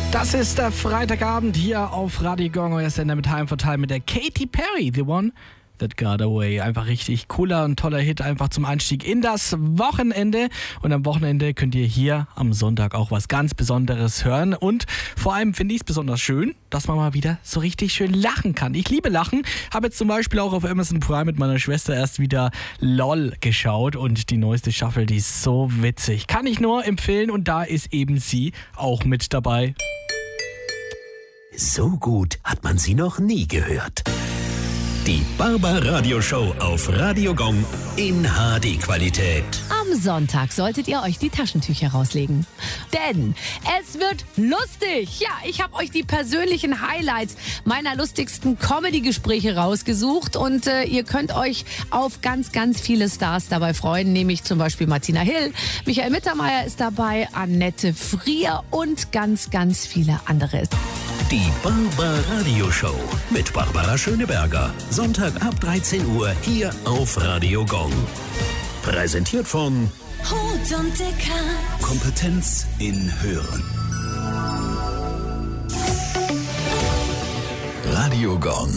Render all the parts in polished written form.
Das ist der Freitagabend hier auf Radio Gong, euer Sender mit Heim verteilt mit der Katy Perry, The One That Got Away. Einfach richtig cooler und toller Hit, einfach zum Einstieg in das Wochenende. Und am Wochenende könnt ihr hier am Sonntag auch was ganz Besonderes hören. Und vor allem finde ich es besonders schön, dass man mal wieder so richtig schön lachen kann. Ich liebe Lachen. Habe jetzt zum Beispiel auch auf Amazon Prime mit meiner Schwester erst wieder LOL geschaut. Und die neueste Staffel, die ist so witzig. Kann ich nur empfehlen. Und da ist eben sie auch mit dabei. So gut hat man sie noch nie gehört. Die Barbaradio-Show auf Radio Gong in HD-Qualität. Am Sonntag solltet ihr euch die Taschentücher rauslegen. Denn es wird lustig. Ja, ich habe euch die persönlichen Highlights meiner lustigsten Comedy-Gespräche rausgesucht. Und ihr könnt euch auf ganz, ganz viele Stars dabei freuen. Nämlich zum Beispiel Martina Hill, Michael Mittermeier ist dabei, Annette Frier und ganz, ganz viele andere. Die Barbaradio-Show mit Barbara Schöneberger. Sonntag ab 13 Uhr hier auf Radio Gong. Präsentiert von Hut und Dicker. Kompetenz in Hören. Radio Gong.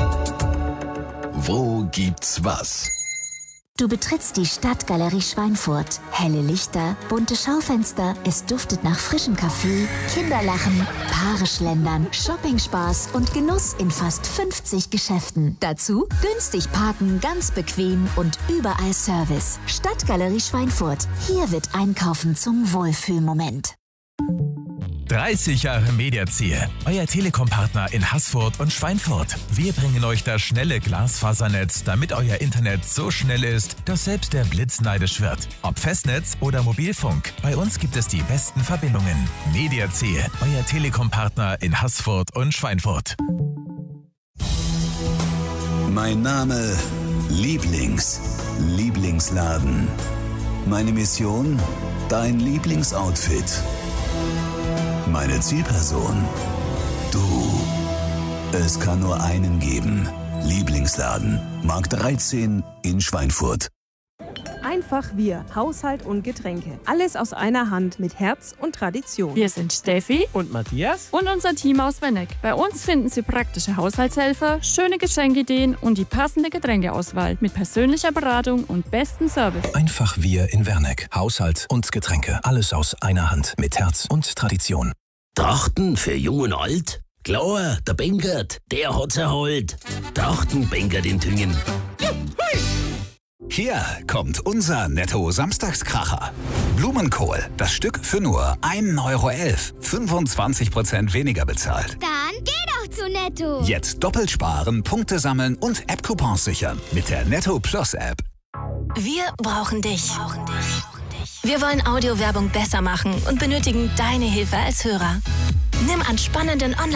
Wo gibt's was? Du betrittst die Stadtgalerie Schweinfurt. Helle Lichter, bunte Schaufenster, es duftet nach frischem Kaffee, Kinderlachen, Paare schlendern, Shoppingspaß und Genuss in fast 50 Geschäften. Dazu günstig parken, ganz bequem und überall Service. Stadtgalerie Schweinfurt. Hier wird Einkaufen zum Wohlfühlmoment. 30 Jahre Mediaziel, euer Telekom-Partner in Haßfurt und Schweinfurt. Wir bringen euch das schnelle Glasfasernetz, damit euer Internet so schnell ist, dass selbst der Blitz neidisch wird. Ob Festnetz oder Mobilfunk, bei uns gibt es die besten Verbindungen. Mediaziel, euer Telekom-Partner in Haßfurt und Schweinfurt. Mein Name Lieblingsladen. Meine Mission, dein Lieblingsoutfit. Meine Zielperson, du. Es kann nur einen geben. Lieblingsladen, Markt 13 in Schweinfurt. Einfach wir, Haushalt und Getränke. Alles aus einer Hand mit Herz und Tradition. Wir sind Steffi Und Matthias? und unser Team aus Wenneck. Bei uns finden Sie praktische Haushaltshelfer, schöne Geschenkideen und die passende Getränkeauswahl mit persönlicher Beratung und bestem Service. Einfach wir in Werneck. Haushalt und Getränke. Alles aus einer Hand. Mit Herz und Tradition. Trachten für Jung und Alt? Klar, der Benkert, der hat's erholt. Trachten Benkert in Tüngen. Hier kommt unser Netto-Samstagskracher. Blumenkohl, das Stück für nur 1,11 €. 25% weniger bezahlt. Dann geh doch zu Netto. Jetzt doppelt sparen, Punkte sammeln und App-Coupons sichern mit der Netto Plus App. Wir brauchen dich. Wir wollen Audiowerbung besser machen und benötigen deine Hilfe als Hörer. Nimm an spannenden Online